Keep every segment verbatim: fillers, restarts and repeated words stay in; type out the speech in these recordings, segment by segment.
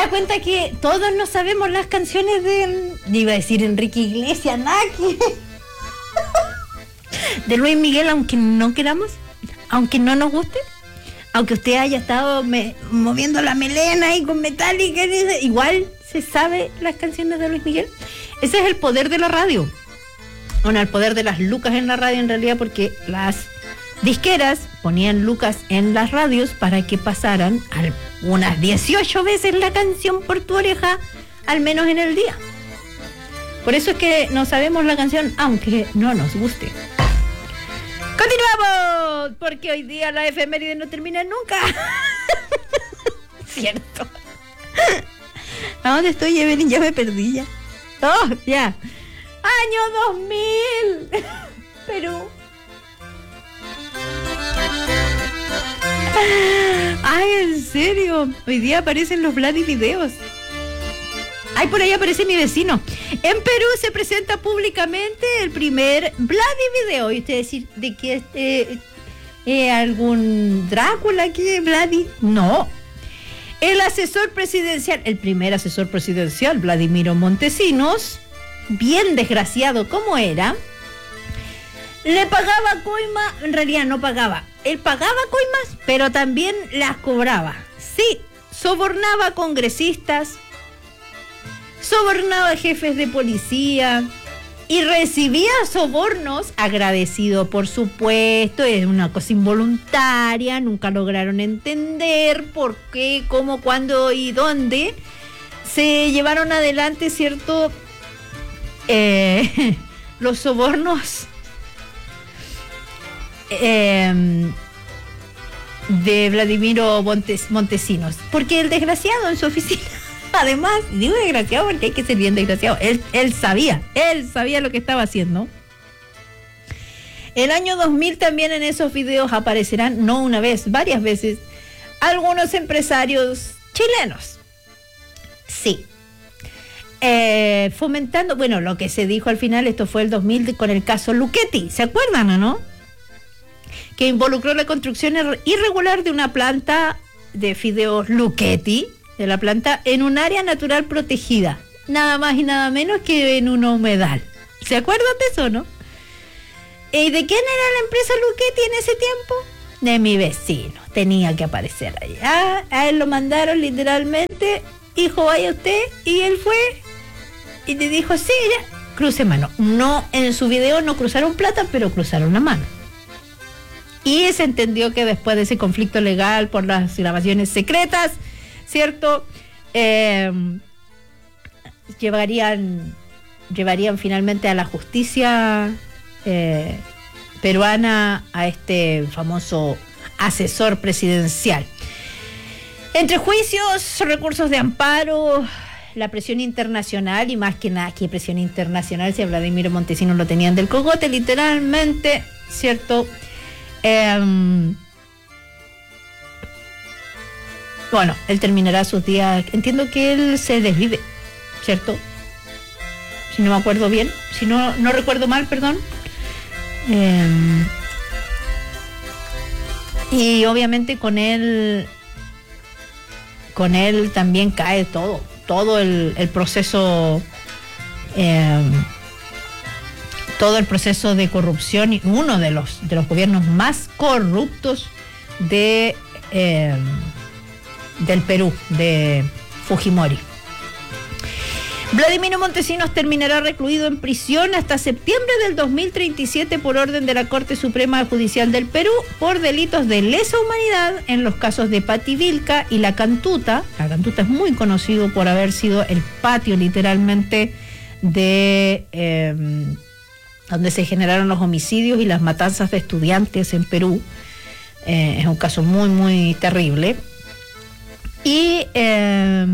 das cuenta que todos no sabemos las canciones de, iba a decir Enrique Iglesias, Naki, de Luis Miguel, aunque no queramos, aunque no nos guste, aunque usted haya estado me, moviendo la melena y con Metallica, igual se sabe las canciones de Luis Miguel. Ese es el poder de la radio. Bueno, el poder de las lucas en la radio en realidad, porque las disqueras ponían lucas en las radios para que pasaran unas dieciocho veces la canción por tu oreja, al menos en el día. Por eso es que no sabemos la canción, aunque no nos guste. ¡Continuamos! Porque hoy día la efeméride no termina nunca. Cierto. ¿A dónde estoy, Evelyn? Ya me perdí ya. Oh, ya. Año dos mil. Perú. Ay, en serio. Hoy día aparecen los Vladi videos. Ay, por ahí aparece mi vecino. En Perú se presenta públicamente el primer Vladi video. Y usted decir, ¿de qué eh, eh, algún Drácula aquí, Vladi? No. El asesor presidencial, el primer asesor presidencial, Vladimiro Montesinos, bien desgraciado como era, le pagaba coima, en realidad no pagaba, él pagaba coimas, pero también las cobraba. Sí, sobornaba a congresistas, sobornaba a jefes de policía y recibía sobornos, agradecido por supuesto, es una cosa involuntaria, nunca lograron entender por qué, cómo, cuándo y dónde se llevaron adelante, ¿cierto?, eh, los sobornos eh, de Vladimiro Montes, Montesinos, porque el desgraciado en su oficina, además, digo desgraciado porque hay que ser bien desgraciado, él, él sabía, él sabía lo que estaba haciendo. El año dos mil también en esos videos aparecerán, no una vez, varias veces, algunos empresarios chilenos. Sí. Eh, fomentando, bueno, lo que se dijo al final, esto fue el dos mil con el caso Luchetti, ¿se acuerdan o no? Que involucró la construcción irregular de una planta de fideos Luchetti, de la planta, en un área natural protegida, nada más y nada menos que en un humedal. ¿Se acuerdan de eso, no? ¿Y de quién era la empresa Luchetti en ese tiempo? De mi vecino, tenía que aparecer allá, a él lo mandaron literalmente, hijo, vaya usted, y él fue, y le dijo, sí, ya, cruce mano. No, en su video no cruzaron plata, pero cruzaron la mano. Y se entendió que después de ese conflicto legal por las grabaciones secretas, ¿cierto?, Eh, llevarían, llevarían finalmente a la justicia eh, peruana a este famoso asesor presidencial. Entre juicios, recursos de amparo, la presión internacional, y más que nada, que presión internacional, si a Vladimiro Montesinos lo tenían del cogote, literalmente, ¿cierto?, Eh, bueno, él terminará sus días, entiendo que él se desvive, ¿cierto? Si no me acuerdo bien, si no, no recuerdo mal, perdón. Eh, y obviamente con él, con él también cae todo, todo el, el proceso, eh, todo el proceso de corrupción, y uno de los, de los gobiernos más corruptos de... Eh, del Perú, de Fujimori. Vladimiro Montesinos terminará recluido en prisión hasta septiembre del dos mil treinta y siete por orden de la Corte Suprema Judicial del Perú por delitos de lesa humanidad en los casos de Pati Vilca y La Cantuta. La Cantuta es muy conocido por haber sido el patio literalmente de eh, donde se generaron los homicidios y las matanzas de estudiantes en Perú. Eh, es un caso muy, muy terrible. Y eh,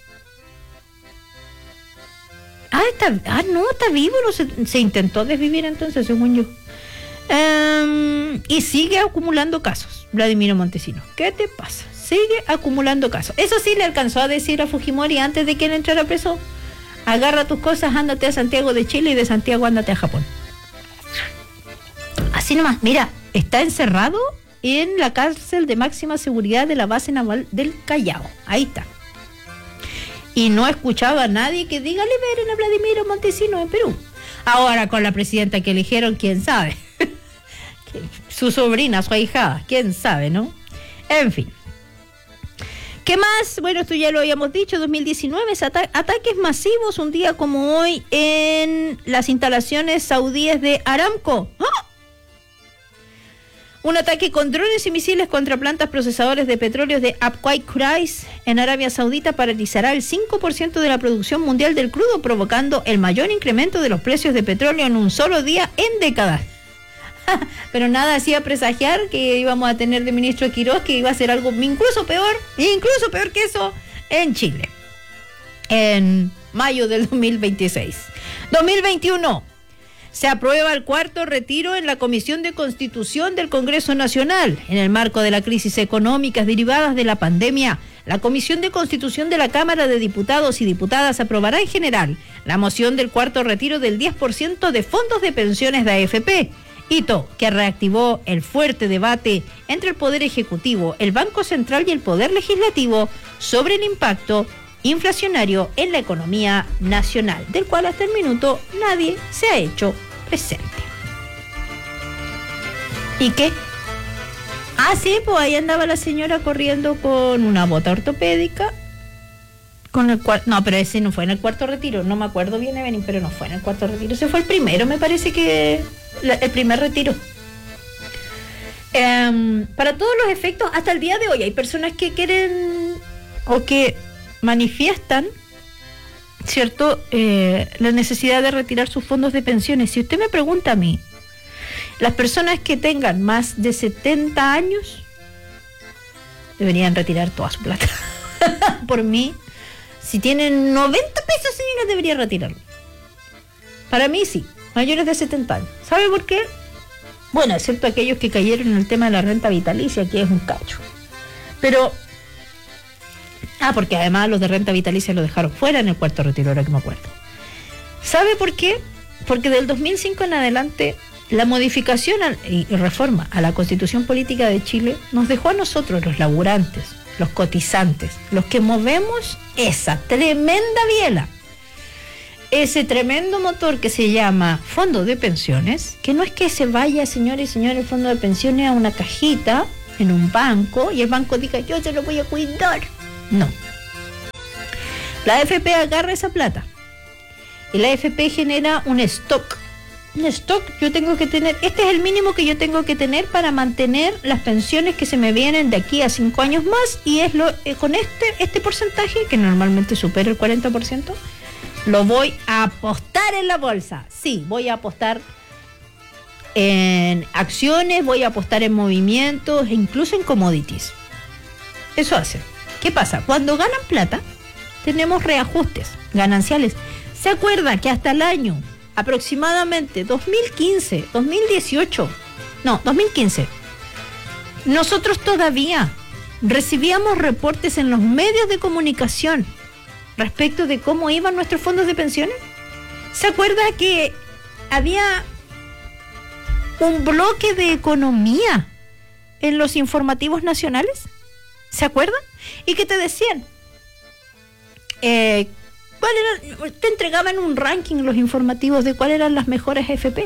ah, está, ah, no, está vivo, no se, se intentó desvivir entonces, según yo. Eh, y sigue acumulando casos, Vladimiro Montesinos. ¿Qué te pasa? Sigue acumulando casos. Eso sí le alcanzó a decir a Fujimori antes de que él entrara preso: agarra tus cosas, ándate a Santiago de Chile, y de Santiago ándate a Japón. Así nomás, mira, está encerrado en la cárcel de máxima seguridad de la base naval del Callao. Ahí está. Y no he escuchado a nadie que diga liberen a Vladimiro Montesinos en Perú. Ahora con la presidenta que eligieron, quién sabe. Su sobrina, su ahijada, quién sabe, ¿no? En fin. ¿Qué más? Bueno, esto ya lo habíamos dicho, dos mil diecinueve, ata- ataques masivos un día como hoy en las instalaciones saudíes de Aramco. ¡Ah! Un ataque con drones y misiles contra plantas procesadores de petróleo de Abqaiq Quraish en Arabia Saudita paralizará el cinco por ciento de la producción mundial del crudo, provocando el mayor incremento de los precios de petróleo en un solo día en décadas. Pero nada hacía presagiar que íbamos a tener de ministro Quirós que iba a ser algo incluso peor, incluso peor que eso en Chile. En mayo del dos mil veintiséis. dos mil veintiuno. Se aprueba el cuarto retiro en la Comisión de Constitución del Congreso Nacional. En el marco de las crisis económicas derivadas de la pandemia, la Comisión de Constitución de la Cámara de Diputados y Diputadas aprobará en general la moción del cuarto retiro del diez por ciento de fondos de pensiones de A F P. Hito que reactivó el fuerte debate entre el Poder Ejecutivo, el Banco Central y el Poder Legislativo sobre el impacto inflacionario en la economía nacional, del cual hasta el minuto nadie se ha hecho presente. ¿Y qué? Ah, sí, pues ahí andaba la señora corriendo con una bota ortopédica, con el cual, no, pero ese no fue en el cuarto retiro, no me acuerdo bien, Evelyn, pero no fue en el cuarto retiro, ese fue el primero, me parece que la, el primer retiro. Um, para todos los efectos, hasta el día de hoy hay personas que quieren o que manifiestan, ¿cierto?, eh, la necesidad de retirar sus fondos de pensiones. Si usted me pregunta a mí, las personas que tengan más de setenta años deberían retirar toda su plata. Por mí, si tienen noventa pesos, señora, debería retirarlo. Para mí sí, mayores de setenta años. ¿Sabe por qué? Bueno, excepto aquellos que cayeron en el tema de la renta vitalicia, que es un cacho. Pero Ah, porque además los de renta vitalicia lo dejaron fuera en el cuarto retiro, ahora que me acuerdo. ¿Sabe por qué? Porque del dos mil cinco en adelante, la modificación y reforma a la Constitución Política de Chile nos dejó a nosotros, los laburantes, los cotizantes, los que movemos esa tremenda biela, ese tremendo motor que se llama fondo de pensiones, que no es que se vaya, señores y señores, el fondo de pensiones a una cajita en un banco y el banco diga, yo se lo voy a cuidar. No. La A F P agarra esa plata y la A F P genera un stock. Un stock yo tengo que tener, este es el mínimo que yo tengo que tener para mantener las pensiones que se me vienen de aquí a cinco años más, y es lo eh, con este, este porcentaje, que normalmente supera el cuarenta por ciento, lo voy a apostar en la bolsa. Sí, voy a apostar en acciones, voy a apostar en movimientos e incluso en commodities. Eso hace. ¿Qué pasa? Cuando ganan plata, tenemos reajustes gananciales. ¿Se acuerda que hasta el año aproximadamente dos mil quince, dos mil dieciocho, no, dos mil quince, nosotros todavía recibíamos reportes en los medios de comunicación respecto de cómo iban nuestros fondos de pensiones? ¿Se acuerda que había un bloque de economía en los informativos nacionales? ¿Se acuerdan? Y que te decían, eh, ¿cuál era? Te entregaban un ranking los informativos de cuáles eran las mejores A F P.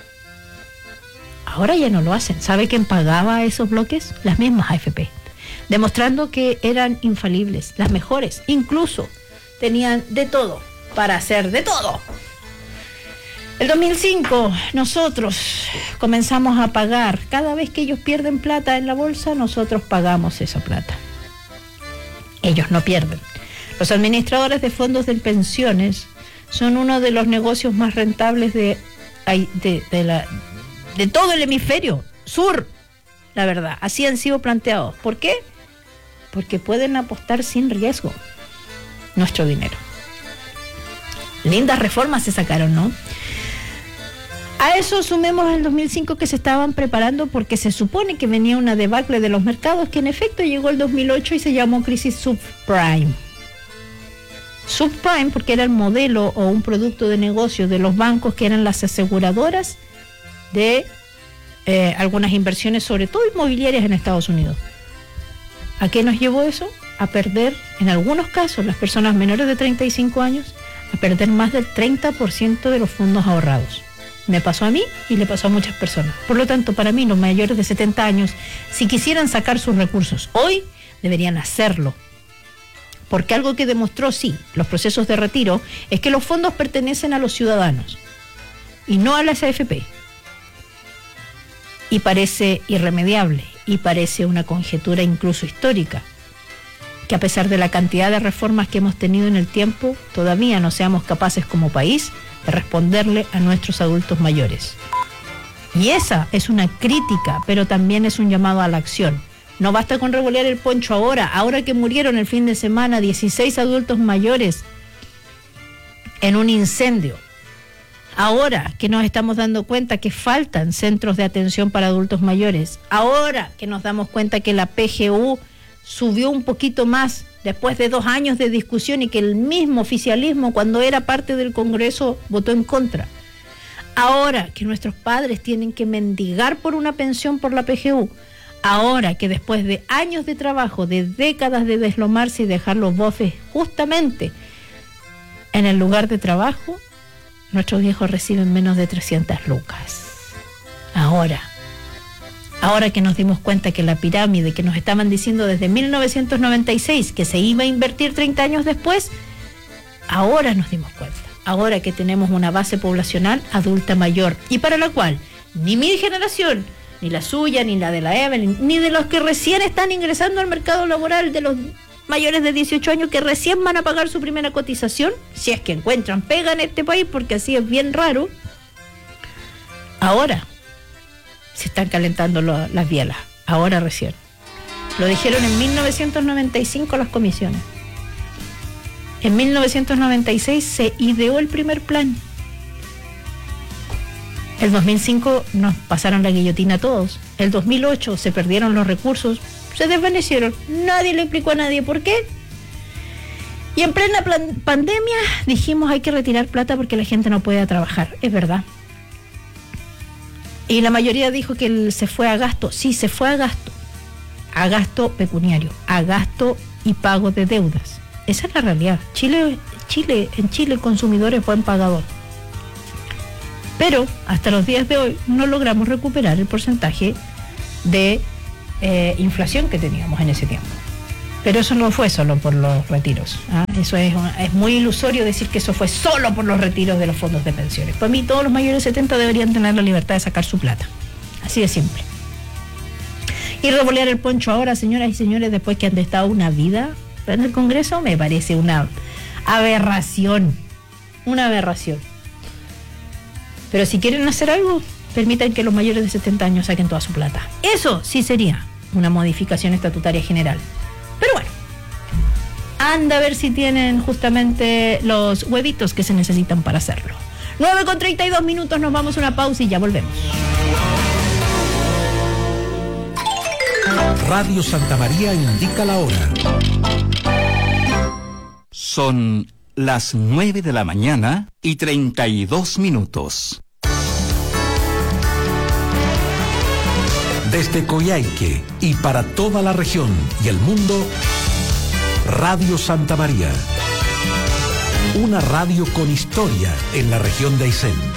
Ahora ya no lo hacen. ¿Sabe quién pagaba esos bloques? Las mismas A F P, demostrando que eran infalibles, las mejores. Incluso tenían de todo para hacer de todo. El dos mil cinco nosotros comenzamos a pagar, cada vez que ellos pierden plata en la bolsa, nosotros pagamos esa plata. Ellos no pierden. Los administradores de fondos de pensiones son uno de los negocios más rentables de, de, de, la, de todo el hemisferio sur, la verdad. Así han sido planteados. ¿Por qué? Porque pueden apostar sin riesgo nuestro dinero. Lindas reformas se sacaron, ¿no? A eso sumemos el dos mil cinco que se estaban preparando porque se supone que venía una debacle de los mercados, que en efecto llegó el dos mil ocho y se llamó crisis subprime. Subprime porque era el modelo o un producto de negocio de los bancos, que eran las aseguradoras de eh, algunas inversiones, sobre todo inmobiliarias en Estados Unidos. ¿A qué nos llevó eso? a perder, en algunos casos, las personas menores de treinta y cinco años, a perder más del treinta por ciento de los fondos ahorrados. Me pasó a mí y le pasó a muchas personas. Por lo tanto, para mí, los mayores de setenta años, si quisieran sacar sus recursos hoy, deberían hacerlo. Porque algo que demostró, sí, los procesos de retiro, es que los fondos pertenecen a los ciudadanos y no a las A F P. Y parece irremediable, y parece una conjetura incluso histórica, que a pesar de la cantidad de reformas que hemos tenido en el tiempo, todavía no seamos capaces como país de responderle a nuestros adultos mayores. Y esa es una crítica, pero también es un llamado a la acción. No basta con revolear el poncho ahora, ahora que murieron el fin de semana dieciséis adultos mayores en un incendio. Ahora que nos estamos dando cuenta que faltan centros de atención para adultos mayores. Ahora que nos damos cuenta que la P G U subió un poquito más después de dos años de discusión y que el mismo oficialismo, cuando era parte del Congreso, votó en contra. Ahora que nuestros padres tienen que mendigar por una pensión por la P G U. Ahora que después de años de trabajo, de décadas de deslomarse y dejar los bofes justamente en el lugar de trabajo, nuestros viejos reciben menos de trescientas lucas. Ahora, ahora que nos dimos cuenta que la pirámide que nos estaban diciendo desde mil novecientos noventa y seis que se iba a invertir treinta años después, ahora nos dimos cuenta. Ahora que tenemos una base poblacional adulta mayor y para la cual ni mi generación, ni la suya, ni la de la Evelyn, ni de los que recién están ingresando al mercado laboral, de los mayores de dieciocho años que recién van a pagar su primera cotización, si es que encuentran pega en este país, porque así es bien raro, ahora se están calentando lo, las bielas, ahora recién. Lo dijeron en mil novecientos noventa y cinco las comisiones. En mil novecientos noventa y seis se ideó el primer plan. El dos mil cinco nos pasaron la guillotina a todos. El dos mil ocho se perdieron los recursos, se desvanecieron. Nadie le explicó a nadie por qué. Y en plena plan- pandemia dijimos hay que retirar plata porque la gente no puede trabajar. Es verdad. Y la mayoría dijo que el, se fue a gasto. Sí, se fue a gasto. A gasto pecuniario, a gasto y pago de deudas. Esa es la realidad. Chile, Chile, en Chile el consumidor es buen pagador. Pero hasta los días de hoy no logramos recuperar el porcentaje de eh, inflación que teníamos en ese tiempo. Pero eso no fue solo por los retiros. ¿ah? Eso es, es muy ilusorio decir que eso fue solo por los retiros de los fondos de pensiones. Para mí todos los mayores de setenta deberían tener la libertad de sacar su plata. Así de simple. Y revolear el poncho ahora, señoras y señores, después que han estado una vida en el Congreso, me parece una aberración. Una aberración. Pero si quieren hacer algo, permitan que los mayores de setenta años saquen toda su plata. Eso sí sería una modificación estatutaria general. Pero bueno, anda a ver si tienen justamente los huevitos que se necesitan para hacerlo. nueve con treinta y dos minutos, nos vamos a una pausa y ya volvemos. Radio Santa María indica la hora. Son las nueve de la mañana y treinta y dos minutos. Desde Coyhaique y para toda la región y el mundo, Radio Santa María. Una radio con historia en la región de Aysén.